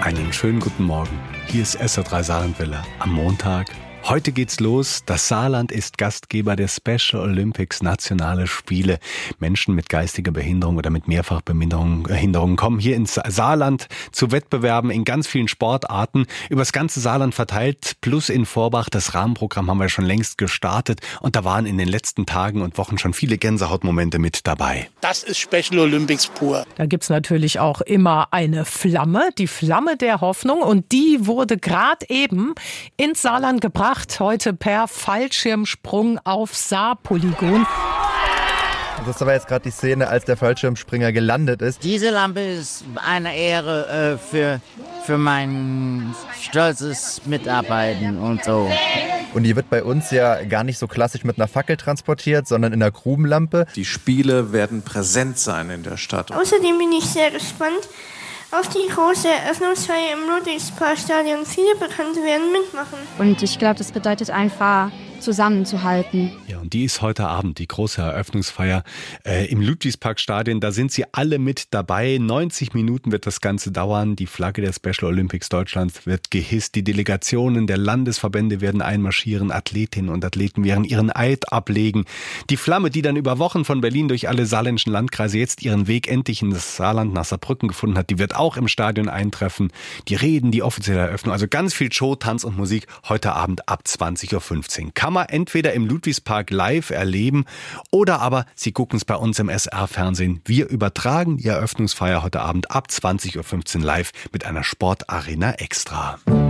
Einen schönen guten Morgen. Hier ist SR3 Saarlandwelle am Montag. Heute geht's los. Das Saarland ist Gastgeber der Special Olympics Nationale Spiele. Menschen mit geistiger Behinderung oder mit Mehrfachbehinderungen kommen hier ins Saarland zu Wettbewerben in ganz vielen Sportarten. Übers ganze Saarland verteilt, plus in Vorbach. Das Rahmenprogramm haben wir schon längst gestartet. Und da waren in den letzten Tagen und Wochen schon viele Gänsehautmomente mit dabei. Das ist Special Olympics pur. Da gibt's natürlich auch immer eine Flamme, die Flamme der Hoffnung. Und die wurde gerade eben ins Saarland gebracht. Heute per Fallschirmsprung auf Saarpolygon. Das war jetzt gerade die Szene, als der Fallschirmspringer gelandet ist. Diese Lampe ist eine Ehre für mein stolzes Mitarbeiten und so. Und die wird bei uns ja gar nicht so klassisch mit einer Fackel transportiert, sondern in einer Grubenlampe. Die Spiele werden präsent sein in der Stadt. Außerdem bin ich sehr gespannt auf die große Eröffnungsfeier im Ludwigsparkstadion. Viele Bekannte werden mitmachen. Und ich glaube, das bedeutet einfach, zusammenzuhalten. Ja, und die ist heute Abend, die große Eröffnungsfeier im Ludwigsparkstadion. Da sind sie alle mit dabei. 90 Minuten wird das Ganze dauern. Die Flagge der Special Olympics Deutschlands wird gehisst. Die Delegationen der Landesverbände werden einmarschieren. Athletinnen und Athleten werden ihren Eid ablegen. Die Flamme, die dann über Wochen von Berlin durch alle saarländischen Landkreise jetzt ihren Weg endlich in das Saarland nach Saarbrücken gefunden hat, die wird auch im Stadion eintreffen. Die Reden, die offizielle Eröffnung, also ganz viel Show, Tanz und Musik heute Abend ab 20.15 Uhr. Kann man entweder im Ludwigspark live erleben oder aber Sie gucken es bei uns im SR-Fernsehen. Wir übertragen die Eröffnungsfeier heute Abend ab 20.15 Uhr live mit einer Sportarena extra.